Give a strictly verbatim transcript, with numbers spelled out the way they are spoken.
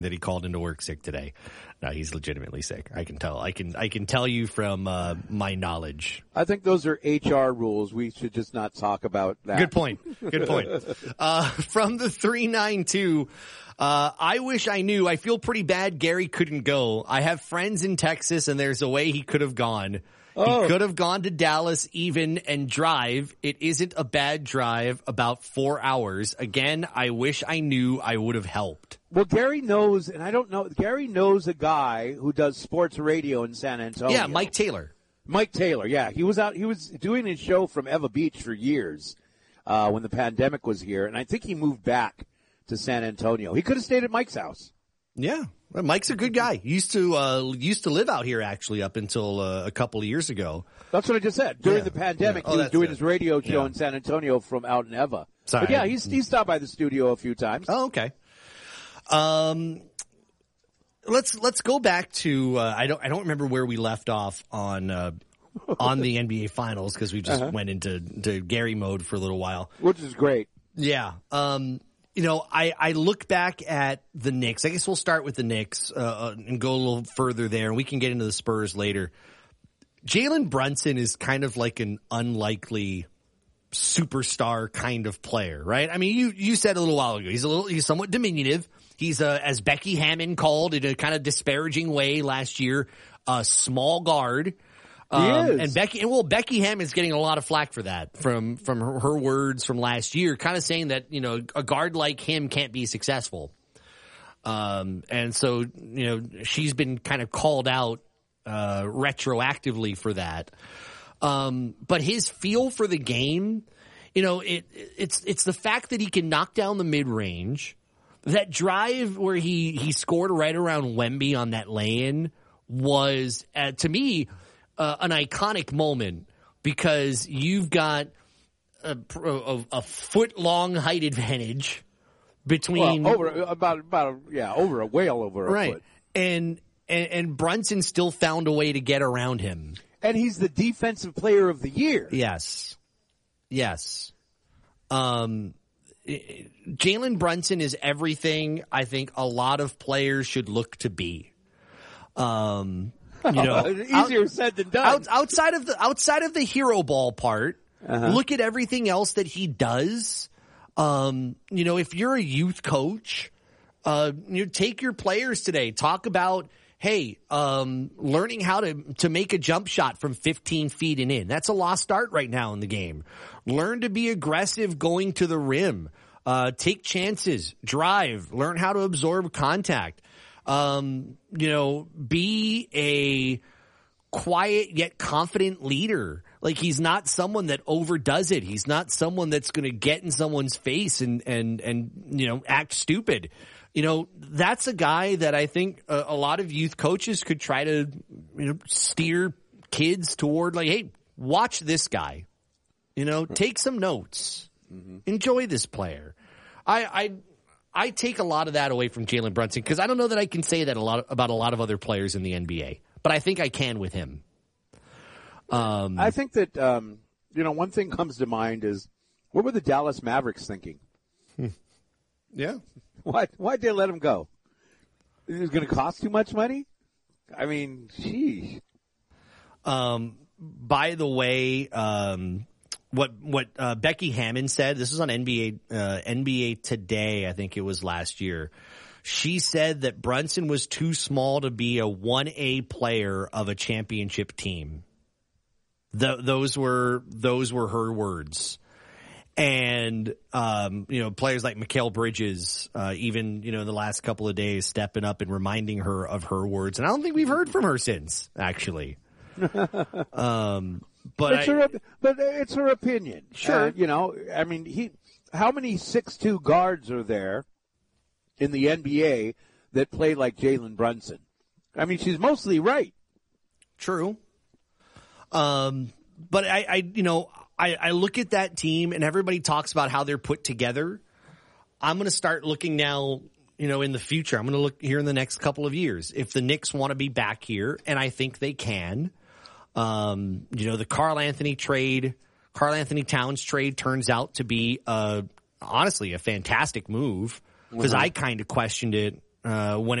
that he called into work sick today. No, he's legitimately sick. I can tell. I can I can tell you from uh, my knowledge. I think those are H R rules. We should just not talk about that. Good point. Good point. uh, from the three nine two, uh, I wish I knew. I feel pretty bad Gary couldn't go. I have friends in Texas, and there's a way he could have gone. Oh. He could have gone to Dallas even and drive. It isn't a bad drive, about four hours. Again, I wish I knew. I would have helped. Well, Gary knows, and I don't know, Gary knows a guy who does sports radio in San Antonio. Yeah, Mike Taylor. Mike Taylor, yeah. He was out, he was doing his show from Eva Beach for years, uh, when the pandemic was here, and I think he moved back to San Antonio. He could have stayed at Mike's house. Yeah. Well, Mike's a good guy. He used to, uh, used to live out here actually up until, uh, a couple of years ago. That's what I just said. During yeah. the pandemic, yeah. oh, he was doing it. his radio show yeah. in San Antonio from out in Eva. Sorry. But yeah, he's, he stopped by the studio a few times. Oh, okay. Um, let's, let's go back to, uh, I don't, I don't remember where we left off on, uh, on the N B A finals because we just uh-huh. went into, to Gary mode for a little while. Which is great. Yeah. Um, you know, I, I look back at the Knicks. I guess we'll start with the Knicks, uh, and go a little further there, and we can get into the Spurs later. Jalen Brunson is kind of like an unlikely superstar kind of player, right? I mean, you, you said a little while ago, he's a little, he's somewhat diminutive. He's uh, as Becky Hammon called in a kind of disparaging way last year, a small guard. Um, he is. And Becky, and well, Becky Hammon's getting a lot of flack for that from, from her, her words from last year, kind of saying that, you know, a guard like him can't be successful. Um, and so, you know, she's been kind of called out, uh, retroactively for that. Um, but his feel for the game, you know, it, it's, it's the fact that he can knock down the mid range. That drive where he, he scored right around Wemby on that lay-in was, uh, to me, Uh, an iconic moment because you've got a, a, a foot long height advantage between well, over about about yeah over a whale over a right foot. And, and and Brunson still found a way to get around him, and he's the defensive player of the year. Yes, yes. Um, Jalen Brunson is everything I think a lot of players should look to be. Um. You know, easier out, said than done. Out, outside of the outside of the hero ball part, uh-huh. look at everything else that he does. Um, you know, if you're a youth coach, uh, you take your players today. Talk about, hey, um, learning how to to make a jump shot from fifteen feet and in. That's a lost art right now in the game. Learn to be aggressive going to the rim. Uh, take chances. Drive. Learn how to absorb contact. Um, you know, be a quiet yet confident leader. Like he's not someone that overdoes it. He's not someone that's going to get in someone's face and, and, and, you know, act stupid. You know, that's a guy that I think a, a lot of youth coaches could try to, you know, steer kids toward like, hey, watch this guy, you know, take some notes, mm-hmm. enjoy this player. I, I, I take a lot of that away from Jalen Brunson because I don't know that I can say that a lot about a lot of other players in the N B A, but I think I can with him. Um, I think that um, you know one thing comes to mind is what were the Dallas Mavericks thinking? Yeah, why why'd they let him go? It was going to cost too much money. I mean, geez. Um. By the way, um. What what uh, Becky Hammon said, this was on N B A uh, N B A Today, I think it was last year. She said that Brunson was too small to be a one A player of a championship team. The, those were those were her words. And um, you know, players like Mikal Bridges, uh, even you know, the last couple of days, stepping up and reminding her of her words. And I don't think we've heard from her since, actually. um. But, it's I, her, but it's her opinion. Sure. Uh, you know, I mean, he. How many six two guards are there in the N B A that play like Jalen Brunson? I mean, she's mostly right. True. Um, but I, I you know, I, I look at that team and everybody talks about how they're put together. I'm going to start looking now, you know, in the future. I'm going to look here in the next couple of years. If the Knicks want to be back here, and I think they can. Um, you know, the Karl Anthony trade, Karl Anthony Towns trade turns out to be, uh, honestly, a fantastic move because mm-hmm. I kind of questioned it uh, when